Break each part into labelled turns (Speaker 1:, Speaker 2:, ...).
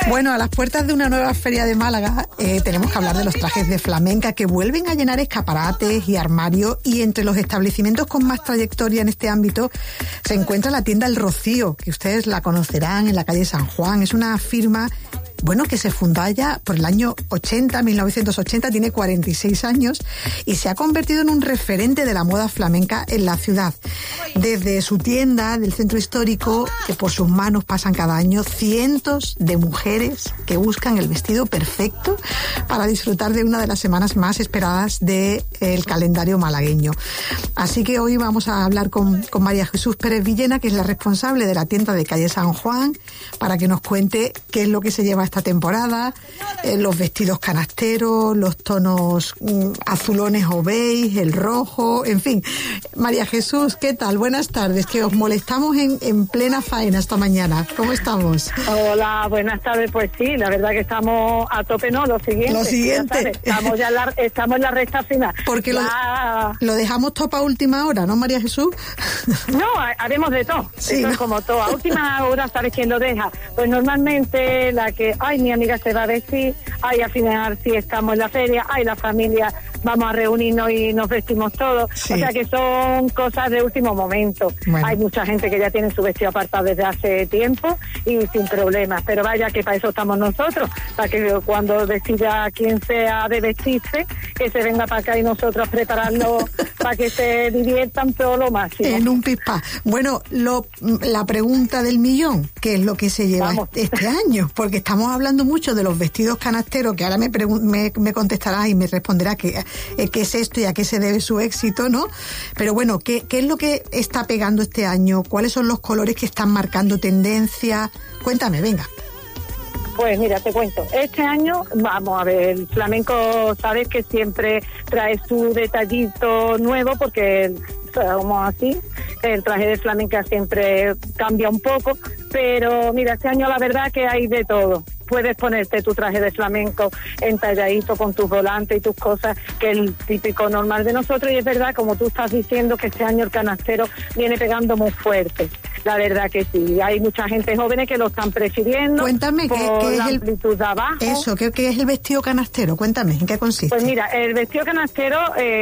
Speaker 1: Bueno, a las puertas de una nueva feria de Málaga tenemos que hablar de los trajes de flamenca que vuelven a llenar escaparates y armarios, y entre los establecimientos con más trayectoria en este ámbito se encuentra la tienda El Rocío, que ustedes la conocerán, en la calle San Juan. Es una firma que se fundó ya por el año 1980, tiene 46 años y se ha convertido en un referente de la moda flamenca en la ciudad. Desde su tienda del centro histórico, que por sus manos pasan cada año cientos de mujeres que buscan el vestido perfecto para disfrutar de una de las semanas más esperadas del calendario malagueño. Así que hoy vamos a hablar con María Jesús Pérez Villena, que es la responsable de la tienda de calle San Juan, para que nos cuente qué es lo que se lleva esta temporada, los vestidos canasteros, los tonos azulones o beige, el rojo, en fin. María Jesús, ¿qué tal? Buenas tardes, que os molestamos en plena faena esta mañana. ¿Cómo estamos?
Speaker 2: Hola, buenas tardes. Pues sí, la verdad que estamos a tope, ¿no? Lo siguiente. Estamos en la recta final.
Speaker 1: Porque lo dejamos todo para última hora, ¿no, María Jesús?
Speaker 2: No, haremos de todo.
Speaker 1: Sí,
Speaker 2: eso es como todo. A última hora, ¿sabes quién lo deja? Pues normalmente la que, mi amiga se va a vestir, al final si estamos en la feria, la familia, vamos a reunirnos y nos vestimos todos. Sí. O sea que son cosas de último momento. Bueno. Hay mucha gente que ya tiene su vestido apartado desde hace tiempo y sin problemas, pero vaya que para eso estamos nosotros, para que cuando decida quien sea de vestirse, que se venga para acá y nosotros prepararlo para que se diviertan todo lo máximo.
Speaker 1: En un pispá. Bueno, la pregunta del millón, ¿qué es lo que se lleva este año? Porque estamos hablando mucho de los vestidos canasteros, que ahora me contestarás y me responderá qué es esto y a qué se debe su éxito, ¿no? Pero bueno, ¿qué es lo que está pegando este año? ¿Cuáles son los colores que están marcando tendencia? Cuéntame, venga.
Speaker 2: Pues mira, te cuento. Este año, vamos a ver, el flamenco, sabes que siempre trae su detallito nuevo, porque somos así. El traje de flamenca siempre cambia un poco, pero mira, este año la verdad que hay de todo. Puedes ponerte tu traje de flamenco entalladito con tus volantes y tus cosas, que es el típico normal de nosotros, y es verdad, como tú estás diciendo, que este año el canastero viene pegando muy fuerte. La verdad que sí, hay mucha gente joven que lo están prefiriendo.
Speaker 1: Cuéntame,
Speaker 2: ¿qué es la amplitud de abajo?
Speaker 1: Eso, ¿qué es el vestido canastero? Cuéntame, ¿en qué consiste?
Speaker 2: Pues mira, el vestido canastero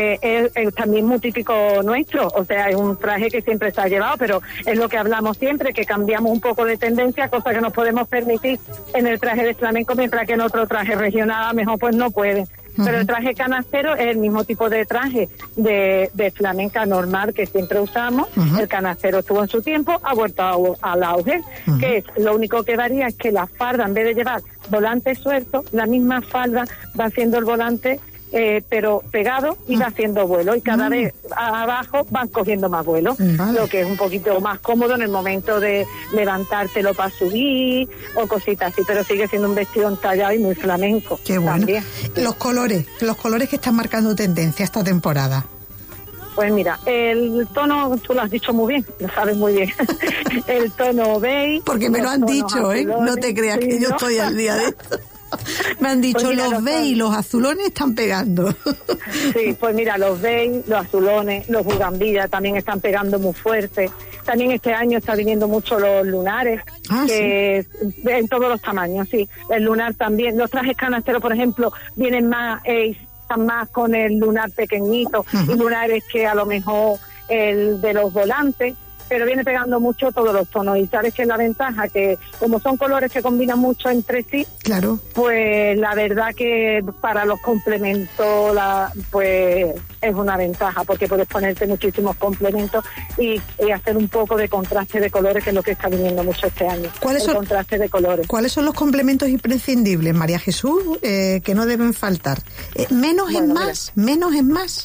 Speaker 2: es también muy típico nuestro, o sea, es un traje que siempre se ha llevado, pero es lo que hablamos siempre, que cambiamos un poco de tendencia, cosa que nos podemos permitir en el traje de flamenco, mientras que en otro traje regional a lo mejor pues no pueden. Pero el traje canastero es el mismo tipo de traje de flamenca normal que siempre usamos. El canastero estuvo en su tiempo, ha vuelto al auge, que es lo único que varía es que la farda, en vez de llevar volante suelto, la misma falda va haciendo el volante pero pegado y va haciendo vuelo, y cada vez abajo van cogiendo más vuelo, lo que es un poquito más cómodo en el momento de levantártelo para subir o cositas así, pero sigue siendo un vestido entallado y muy flamenco.
Speaker 1: Qué bueno.
Speaker 2: También.
Speaker 1: Los colores que están marcando tendencia esta temporada.
Speaker 2: Pues mira, el tono, tú lo has dicho muy bien, lo sabes muy bien. El tono beige.
Speaker 1: Porque me lo han dicho, azulones, no te creas que yo estoy al día de esto. Me han dicho, pues mira, los beige y los azulones están pegando.
Speaker 2: Sí, pues mira, los beige, los azulones, los bugambillas también están pegando muy fuerte. También este año está viniendo mucho los lunares, que sí, en todos los tamaños, sí. El lunar también. Los trajes canasteros, por ejemplo, vienen más, están más con el lunar pequeñito, y lunares que a lo mejor el de los volantes, pero viene pegando mucho todos los tonos. Y sabes que es la ventaja, que como son colores que combinan mucho entre sí,
Speaker 1: claro,
Speaker 2: pues la verdad que para los complementos pues es una ventaja, porque puedes ponerte muchísimos complementos y hacer un poco de contraste de colores, que es lo que está viniendo mucho este año. Contraste de colores.
Speaker 1: ¿Cuáles son los complementos imprescindibles, María Jesús, que no deben faltar? ¿Menos es más? ¿Menos es más?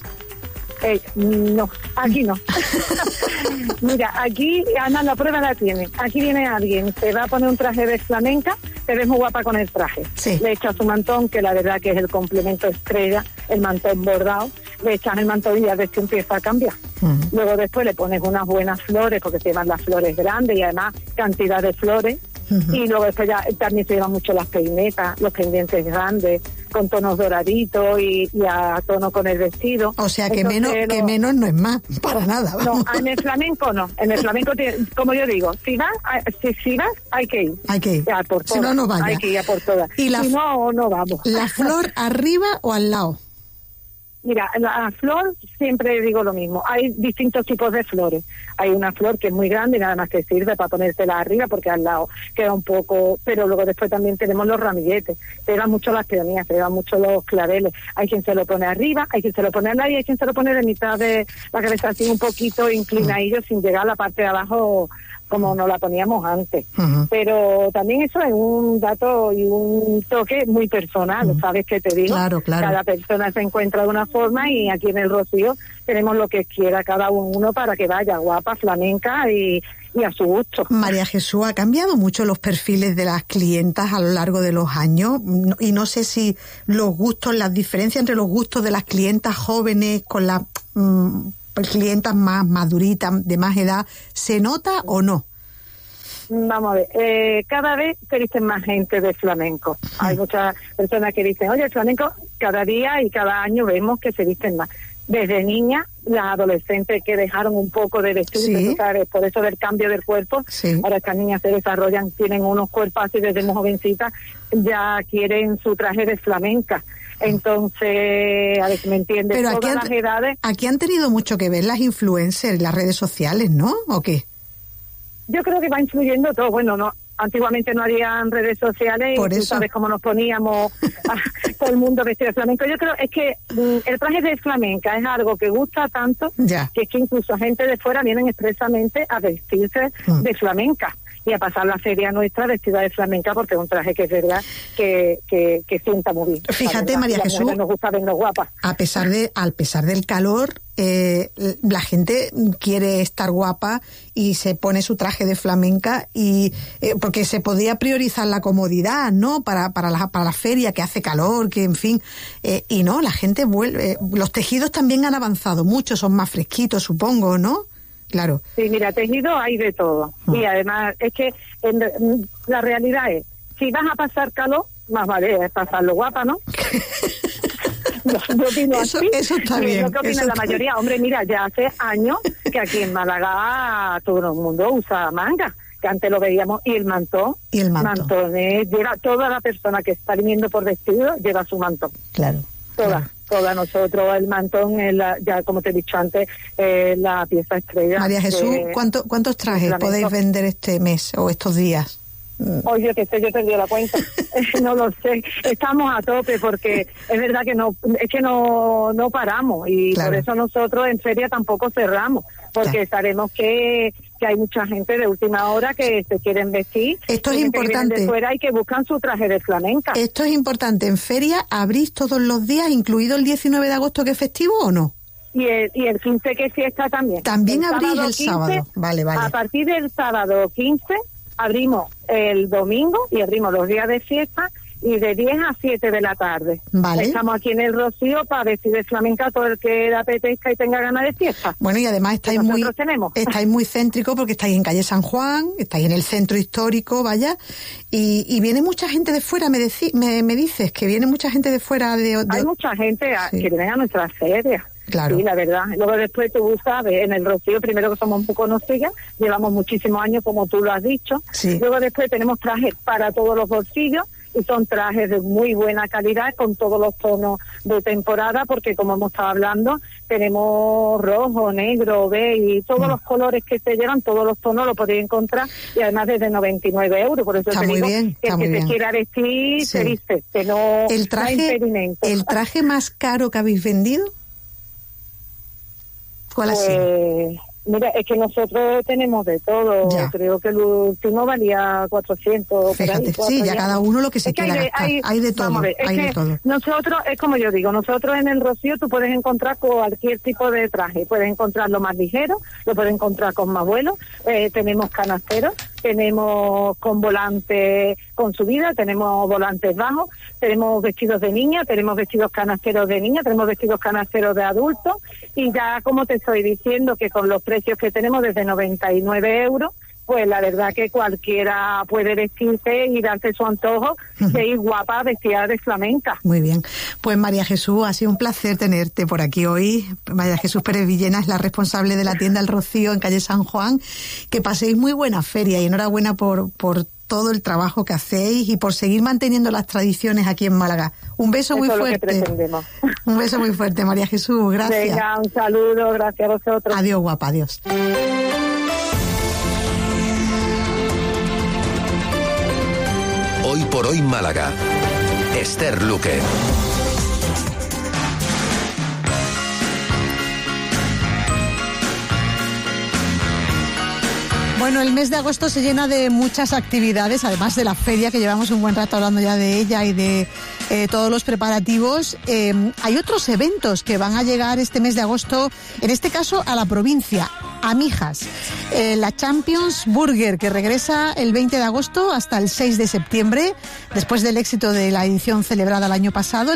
Speaker 2: No, aquí no. Mira, aquí Ana la prueba la tiene. Aquí viene alguien, te va a poner un traje de flamenca, te ves muy guapa con el traje.
Speaker 1: Sí.
Speaker 2: Le echas su mantón, que la verdad que es el complemento estrella, el mantón bordado. Le echas el mantón y ya ves que empieza a cambiar. Luego después le pones unas buenas flores, porque te llevan las flores grandes y además cantidad de flores. Y luego después ya también se llevan mucho las peinetas, los pendientes grandes, con tonos doraditos y a tono con el vestido.
Speaker 1: O sea que menos no es más, para nada. Vamos.
Speaker 2: No, en el flamenco no. En el flamenco, como yo digo, si vas, hay que ir.
Speaker 1: Hay que ir.
Speaker 2: Ya, por todas.
Speaker 1: Si no, no vaya.
Speaker 2: Hay que ir a por todas.
Speaker 1: Y
Speaker 2: si no vamos.
Speaker 1: ¿La flor arriba o al lado?
Speaker 2: Mira, la flor siempre digo lo mismo. Hay distintos tipos de flores. Hay una flor que es muy grande y nada más que sirve para ponértela arriba porque al lado queda un poco... Pero luego después también tenemos los ramilletes. Se llevan mucho las peonías, se llevan mucho los claveles. Hay quien se lo pone arriba, hay quien se lo pone al lado y hay quien se lo pone de mitad de la cabeza así un poquito inclinadillo sin llegar a la parte de abajo como nos la poníamos antes. Pero también eso es un dato y un toque muy personal, ¿sabes qué te digo?
Speaker 1: Claro.
Speaker 2: Cada persona se encuentra de una forma y aquí en el Rocío tenemos lo que quiera cada uno para que vaya guapa, flamenca y a su gusto.
Speaker 1: María Jesús, ¿ha cambiado mucho los perfiles de las clientas a lo largo de los años? Y no sé si los gustos, las diferencias entre los gustos de las clientas jóvenes con las clientas más maduritas, de más edad, ¿se nota o no?
Speaker 2: Vamos a ver, cada vez se dicen más gente de flamenco. Hay muchas personas que dicen, oye, el flamenco cada día y cada año vemos que se dicen más. Desde niñas, las adolescentes que dejaron un poco de vestir, tú sabes, por eso del cambio del cuerpo, ahora estas niñas se desarrollan, tienen unos cuerpos así desde muy jovencitas, ya quieren su traje de flamenca. Entonces, a ver si me entiendes,
Speaker 1: pero
Speaker 2: todas las edades...
Speaker 1: Aquí han tenido mucho que ver las influencers, las redes sociales, ¿no? ¿O qué?
Speaker 2: Yo creo que va influyendo todo. Bueno, no, antiguamente no habían redes sociales y tú sabes cómo nos poníamos todo el mundo vestido de flamenco. Yo creo es que el traje de flamenca es algo que gusta tanto que es que incluso gente de fuera vienen expresamente a vestirse de flamenca y a pasar la feria nuestra vestida de flamenca porque es un traje que es verdad que sienta muy bien.
Speaker 1: Fíjate, María Jesús,
Speaker 2: nos gusta vernos guapas.
Speaker 1: A pesar del calor, la gente quiere estar guapa y se pone su traje de flamenca y porque se podía priorizar la comodidad, ¿no? Para la feria que hace calor, que en fin, y no, la gente vuelve. Los tejidos también han avanzado mucho, son más fresquitos, supongo, ¿no? Claro.
Speaker 2: Sí, mira, tejido hay de todo. Y además es que la realidad es, si vas a pasar calor, más vale pasarlo guapa, ¿no? Yo opino así.
Speaker 1: Eso está bien.
Speaker 2: Lo que opina la mayoría. Hombre, mira, ya hace años que aquí en Málaga todo el mundo usa manga, que antes lo veíamos, y el mantón.
Speaker 1: Y el mantón.
Speaker 2: Mantones, lleva toda la persona que está viniendo por vestido, lleva su mantón.
Speaker 1: Claro.
Speaker 2: Toda nosotros, el mantón, ya como te he dicho antes, la pieza estrella.
Speaker 1: María Jesús, ¿cuántos trajes podéis vender este mes o estos días?
Speaker 2: Oye, que sé, yo perdí la cuenta. No lo sé. Estamos a tope porque es verdad que no paramos y por eso nosotros en feria tampoco cerramos porque sabemos que hay mucha gente de última hora que se quieren vestir.
Speaker 1: Esto es importante.
Speaker 2: Que de fuera y que buscan su traje de flamenca.
Speaker 1: Esto es importante. ¿En feria abrís todos los días, incluido el 19 de agosto que es festivo o no?
Speaker 2: Y el 15 que es fiesta también.
Speaker 1: También abrís el sábado. Vale.
Speaker 2: A partir del sábado 15 abrimos el domingo y abrimos los días de fiesta y de 10 a 7 de la tarde.
Speaker 1: Vale.
Speaker 2: Estamos aquí en el Rocío para vestir de flamenca todo el que le apetezca y tenga ganas de fiesta.
Speaker 1: Bueno, y además estáis muy céntrico porque estáis en calle San Juan, estáis en el centro histórico, vaya, y viene mucha gente de fuera, me dices que viene mucha gente de fuera
Speaker 2: Hay mucha gente que viene a nuestras ferias.
Speaker 1: Claro.
Speaker 2: Sí, la verdad. Luego después tú sabes, en el Rocío, primero que somos muy conocidas, llevamos muchísimos años, como tú lo has dicho.
Speaker 1: Sí.
Speaker 2: Luego después tenemos trajes para todos los bolsillos, y son trajes de muy buena calidad, con todos los tonos de temporada, porque como hemos estado hablando, tenemos rojo, negro, beige, y todos los colores que se llevan, todos los tonos los podéis encontrar, y además desde 99 euros. Por eso
Speaker 1: está
Speaker 2: te digo
Speaker 1: bien,
Speaker 2: que el que te quiera vestir, se viste, que no hay impedimento.
Speaker 1: ¿El traje más caro que habéis vendido? ¿Cuál ha sido?
Speaker 2: Mira, es que nosotros tenemos de todo. Creo que el último valía 400.
Speaker 1: Fíjate, por ahí, sí, ya cada uno lo que se quiera gastar. Hay de todo, hay de todo.
Speaker 2: Nosotros, es como yo digo, nosotros en el Rocío tú puedes encontrar cualquier tipo de traje. Puedes encontrarlo más ligero, lo puedes encontrar con más vuelo. Tenemos canasteros, tenemos con volantes con subida, tenemos volantes bajos, tenemos vestidos de niña, tenemos vestidos canasteros de niña, tenemos vestidos canasteros de adultos, y ya como te estoy diciendo que con los precios que tenemos desde 99 euros, pues la verdad que cualquiera puede vestirse y darse su antojo de ir guapa vestida de flamenca.
Speaker 1: Muy bien. Pues María Jesús, ha sido un placer tenerte por aquí hoy. María Jesús Pérez Villena es la responsable de la tienda El Rocío en calle San Juan. Que paséis muy buena feria y enhorabuena por todo el trabajo que hacéis y por seguir manteniendo las tradiciones aquí en Málaga. Un beso muy fuerte.
Speaker 2: Eso es lo que pretendemos.
Speaker 1: Un beso muy fuerte, María Jesús. Gracias.
Speaker 2: Venga, un saludo. Gracias a vosotros.
Speaker 1: Adiós, guapa. Adiós.
Speaker 3: Hoy por hoy Málaga. Esther Luque.
Speaker 1: Bueno, el mes de agosto se llena de muchas actividades, además de la feria, que llevamos un buen rato hablando ya de ella y de todos los preparativos. Hay otros eventos que van a llegar este mes de agosto, en este caso a la provincia, a Mijas. La Champions Burger, que regresa el 20 de agosto hasta el 6 de septiembre, después del éxito de la edición celebrada el año pasado.